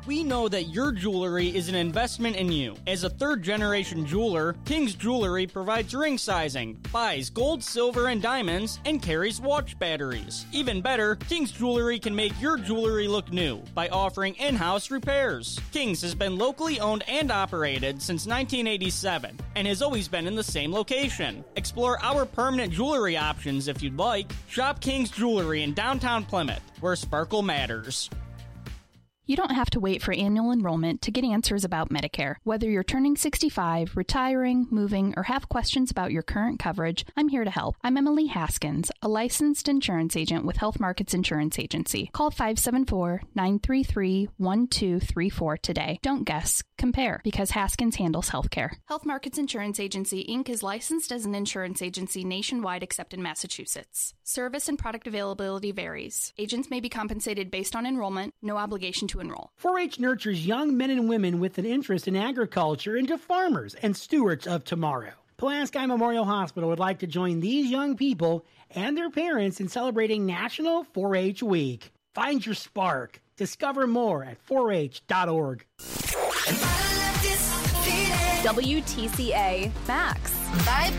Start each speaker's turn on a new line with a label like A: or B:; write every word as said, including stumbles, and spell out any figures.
A: We know that your jewelry is an investment in you. As a third-generation jeweler, King's Jewelry provides ring sizing, buys gold, silver, and diamonds, and carries watch batteries. Even better, King's Jewelry can make your jewelry look new by offering in-house repairs. King's has been locally owned and operated since nineteen eighty-seven and has always been in the same location. Explore our permanent jewelry options if you'd like. Shop King's Jewelry in downtown Plymouth, where sparkle matters.
B: You don't have to wait for annual enrollment to get answers about Medicare. Whether you're turning sixty-five, retiring, moving, or have questions about your current coverage, I'm here to help. I'm Emily Haskins, a licensed insurance agent with Health Markets Insurance Agency. Call five seven four, nine three three, one two three four today. Don't guess, compare, because Haskins handles healthcare. Health Markets Insurance Agency, Incorporated is licensed as an insurance agency nationwide except in Massachusetts. Service and product availability varies. Agents may be compensated based on enrollment, no obligation to enroll.
C: four H nurtures young men and women with an interest in agriculture into farmers and stewards of tomorrow. Pulaski Memorial Hospital would like to join these young people and their parents in celebrating National four H Week. Find your spark. Discover more at four H dot org.
D: W T C A Max. Vibe